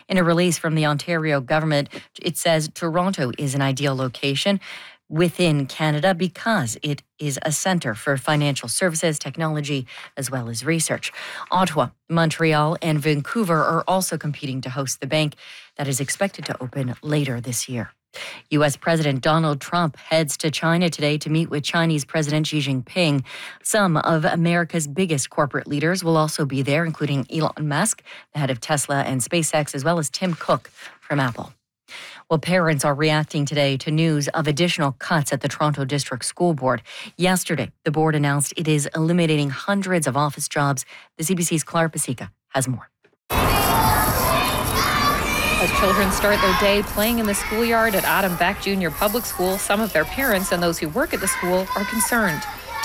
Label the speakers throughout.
Speaker 1: In a release from the Ontario government, it says Toronto is an ideal location within Canada because it is a centre for financial services, technology, as well as research. Ottawa, Montreal, and Vancouver are also competing to host the bank that is expected to open later this year. U.S. President Donald Trump heads to China today to meet with Chinese President Xi Jinping. Some of America's biggest corporate leaders will also be there, including Elon Musk, the head of Tesla and SpaceX, as well as Tim Cook from Apple. Well, parents are reacting today to news of additional cuts at the Toronto District School Board. Yesterday, the board announced it is eliminating hundreds of office jobs. The CBC's Clara Pasica has more.
Speaker 2: As children start their day playing in the schoolyard at Adam Beck Junior Public School, some of their parents and those who work at the school are concerned.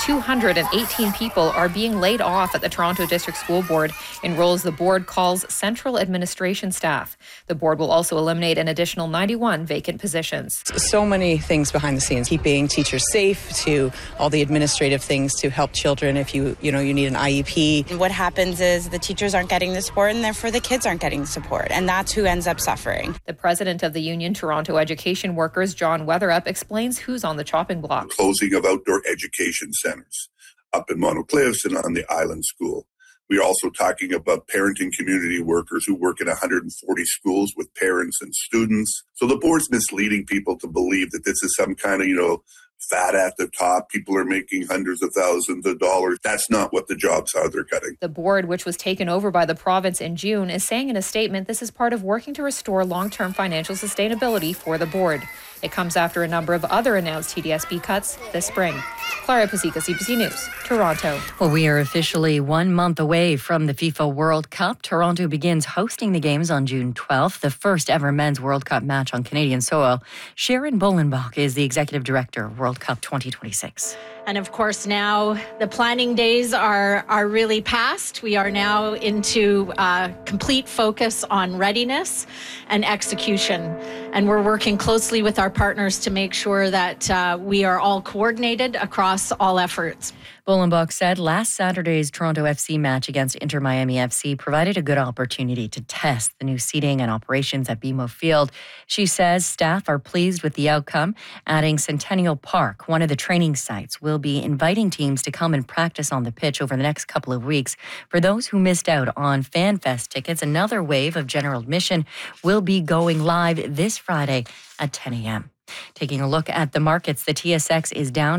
Speaker 2: 218 people are being laid off at the Toronto District School Board in roles the board calls central administration staff. The board will also eliminate an additional 91 vacant positions.
Speaker 3: So many things behind the scenes, keeping teachers safe to all the administrative things to help children if you need an IEP.
Speaker 4: What happens is the teachers aren't getting the support and therefore the kids aren't getting the support, and that's who ends up suffering.
Speaker 2: The president of the union, Toronto Education Workers, John Weatherup, explains who's on the chopping block.
Speaker 5: Closing of outdoor education centers up in Monocliffs and on the Island School. We are also talking about parenting community workers who work in 140 schools with parents and students. So the board's misleading people to believe that this is some kind of, fat at the top. People are making hundreds of thousands of dollars. That's not what the jobs are they're cutting.
Speaker 2: The board, which was taken over by the province in June, is saying in a statement this is part of working to restore long-term financial sustainability for the board. It comes after a number of other announced TDSB cuts this spring. Clara Pasica, CBC News, Toronto.
Speaker 1: Well, we are officially 1 month away from the FIFA World Cup. Toronto begins hosting the games on June 12th, the first ever men's World Cup match on Canadian soil. Sharon Bolenbach is the executive director of World Cup 2026.
Speaker 6: And of course, now the planning days are really past. We are now into complete focus on readiness and execution. And we're working closely with our partners to make sure that we are all coordinated across all efforts.
Speaker 1: Bolenbach said last Saturday's Toronto FC match against Inter Miami FC provided a good opportunity to test the new seating and operations at BMO Field. She says staff are pleased with the outcome, adding Centennial Park, one of the training sites, will be inviting teams to come and practice on the pitch over the next couple of weeks. For those who missed out on FanFest tickets, another wave of general admission will be going live this Friday at 10 a.m. Taking a look at the markets, the TSX is down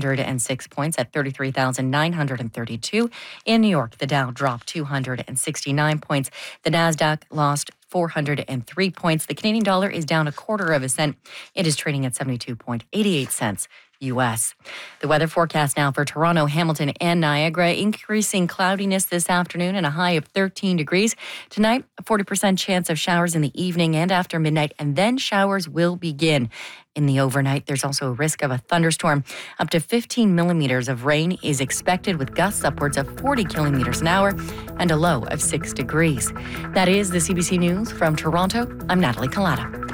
Speaker 1: 206 points at 33,932. In New York, the Dow dropped 269 points. The Nasdaq lost 403 points. The Canadian dollar is down 1/4 cent. It is trading at 72.88 cents U.S. The weather forecast now for Toronto, Hamilton, and Niagara. Increasing cloudiness this afternoon and a high of 13 degrees. Tonight, a 40% chance of showers in the evening and after midnight, and then showers will begin. In the overnight, there's also a risk of a thunderstorm. Up to 15 millimeters of rain is expected with gusts upwards of 40 kilometers an hour and a low of 6 degrees. That is the CBC News from Toronto. I'm Natalie Collada.